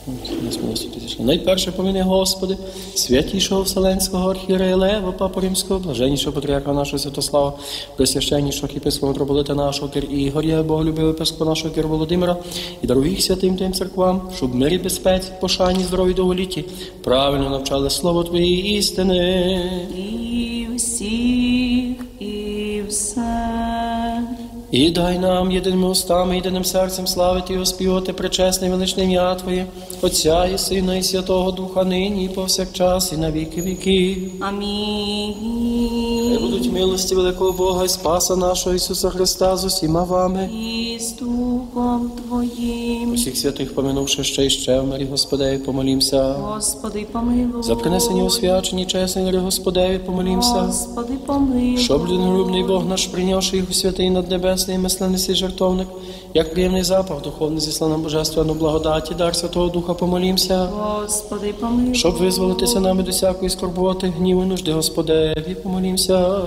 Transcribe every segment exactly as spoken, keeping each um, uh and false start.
Найперше поміни, Господи, святішого Вселенського архієрея Лева, Папу Римського, блаженнішого патріарха нашого Святослава, пресвященнішого єпископа митрополита нашого Кир Ігоря, боголюбивого єпископа нашого Кир Володимира, і даруй їх святим тим церквам, щоб в мирі, безпеці, пошані, здорові, довголітті правильно навчали слово Твоєї істини. І всіх, і все. І дай нам єдиними устами, єдиним серцем славити і оспівати пречесне і величне ім'я Твоє, Отця і Сина і Святого Духа, нині і повсякчас, і на віки віків. Амінь. Хай будуть милості великого Бога і Спаса нашого Ісуса Христа з усіма вами. І з Духом Твоїм. Усіх святих поминувши ще й ще в мирі Господеві, помолімся. Господи, помилуй. За принесені освячені чесні мирі Господеві, помолімся. Господи, помилуй. Щоб людинолюбний Бог наш, прийнявши їх у святий наднебесний мисленний жертовник, як приємний запах духовний зіслана божественну благодаті, дар Святого Духа, помолімся. Господи, помилуй. Щоб визволитися нами до всякої скорботи, гніву, нужди Господеві, помолімся.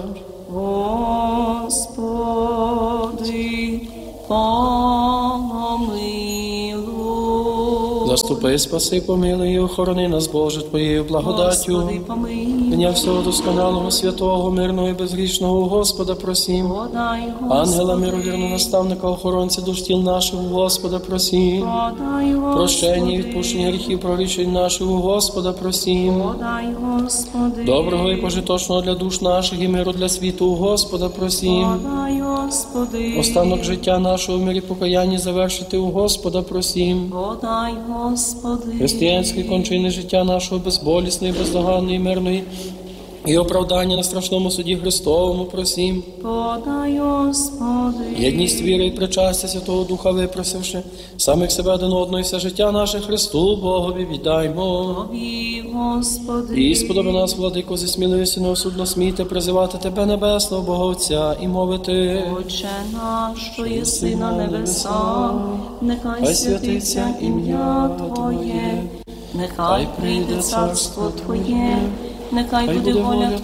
Господи, помилуй. Заступи, спаси, помилуй і охорони нас, Боже, Твоєю благодаттю. Господи, помилуй. Дня всього досконалого, святого, мирного і безгрішного Господа просім. Подай, Господи. Ангела миру, вірного наставника, охоронця душ тіл наших, Господа просім. Подай, Господи. Прощення і відпущення гріхів, прорішень наших, Господа просім. Подай, Господи. Доброго і пожиточного для душ наших і миру для світу, Господа просім. Подай, Господи. Останок життя нашого в мирі покаяння завершити у Господа просім. Подай, Господи. Християнської кончини життя нашого безболісної, бездоганної, мирної і оправдання на страшному суді Христовому просім. Подай, Господи. Єдність віри і причастя Святого Духа випросивши, самих себе один одного і все життя наше Христу Богові віддаймо. Тобі, Господи. І сподоби нас, владико, зі сміливістю неосудно смійте призивати Тебе, Небесного Бога Отця, і мовити: Отче наш, що єси на небесах, нехай Хай святиться ім'я Твоє, нехай прийде царство Твоє, нехай буде воля